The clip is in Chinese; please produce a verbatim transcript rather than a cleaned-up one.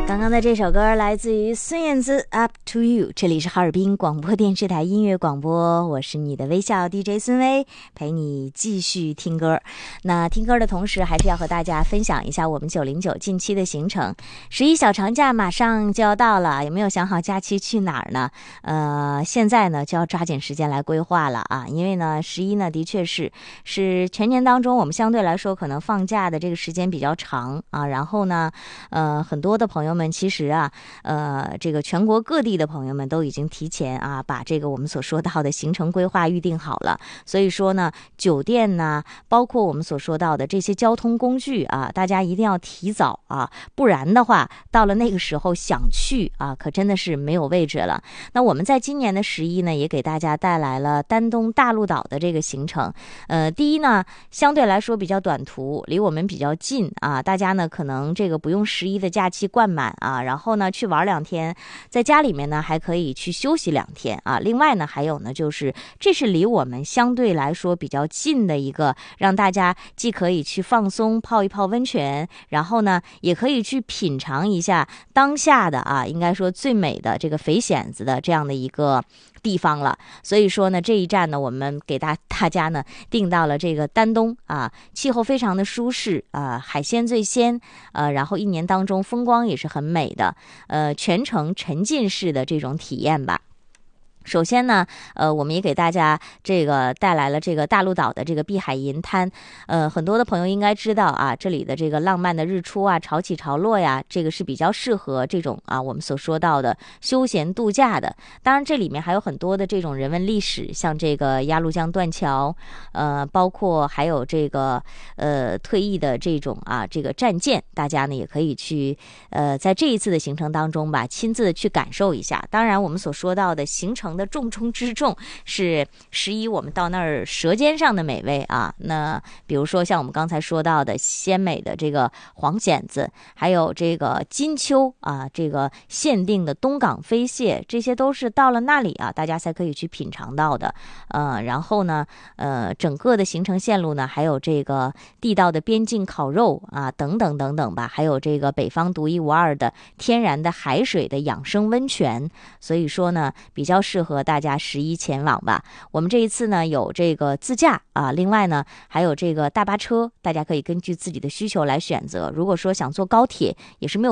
刚刚的这首歌来自于孙燕姿 Up to You， 这里是哈尔滨广播电视台音乐广播，我是你的微笑 D J 孙薇，陪你继续听歌。那听歌的同时还是要和大家分享一下我们九零九近期的行程。十一小长假马上就要到了，有没有想好假期去哪儿呢？呃，现在呢就要抓紧时间来规划了啊，因为呢十一呢的确是是全年当中我们相对来说可能放假的这个时间比较长啊，然后呢呃很多的朋友们其实啊，呃，这个全国各地的朋友们都已经提前啊，把这个我们所说到的行程规划预定好了。所以说呢，酒店呢，包括我们所说到的这些交通工具啊，大家一定要提早啊，不然的话，到了那个时候想去啊，可真的是没有位置了。那我们在今年的十一呢，也给大家带来了丹东大陆岛的这个行程。呃，第一呢，相对来说比较短途，离我们比较近啊，大家呢可能这个不用十一的假期灌满啊，然后呢去玩两天，在家里面呢还可以去休息两天啊。另外呢还有呢就是这是离我们相对来说比较近的一个，让大家既可以去放松泡一泡温泉，然后呢也可以去品尝一下当下的啊应该说最美的这个肥蚬子的这样的一个地方了。所以说呢这一站呢我们给大大家呢定到了这个丹东啊，气候非常的舒适啊，海鲜最鲜，呃，然后一年当中风光也是很美的，呃，全程沉浸式的这种体验吧。首先呢，呃，我们也给大家这个带来了这个大陆岛的这个碧海银滩，呃，很多的朋友应该知道啊，这里的这个浪漫的日出啊，潮起潮落呀，这个是比较适合这种啊我们所说到的休闲度假的。当然，这里面还有很多的这种人文历史，像这个鸭绿江断桥，呃，包括还有这个呃退役的这种啊这个战舰，大家呢也可以去呃在这一次的行程当中吧，亲自去感受一下。当然，我们所说到的行程的重中之重是十一我们到那儿舌尖上的美味啊，那比如说像我们刚才说到的鲜美的这个黄蚬子，还有这个金秋啊，这个限定的东港飞蟹，这些都是到了那里啊大家才可以去品尝到的。呃，然后呢呃整个的行程线路呢还有这个地道的边境烤肉啊等等等等吧，还有这个北方独一无二的天然的海水的养生温泉，所以说呢比较适合和大家十一前往吧。我们这一次呢有这个自驾啊，另外呢还有这个大巴车，大家可以根据自己的需求来选择。如果说想坐高铁也是没有